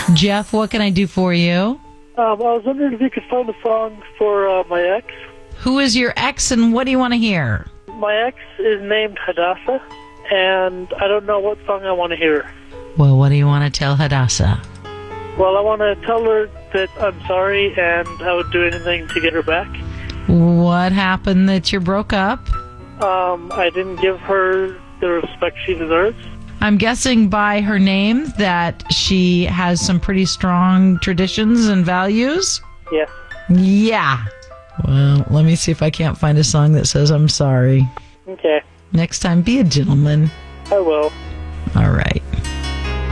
Jeff, what can I do for you? I was wondering if you could find a song for my ex. Who is your ex and what do you want to hear? My ex is named Hadassah, and I don't know what song I want to hear. Well, what do you want to tell Hadassah? Well, I want to tell her that I'm sorry and I would do anything to get her back. What happened that you broke up? I didn't give her the respect she deserves. I'm guessing by her name that she has some pretty strong traditions and values? Yes. Yeah. Well, let me see if I can't find a song that says I'm sorry. Okay. Next time, be a gentleman. I will.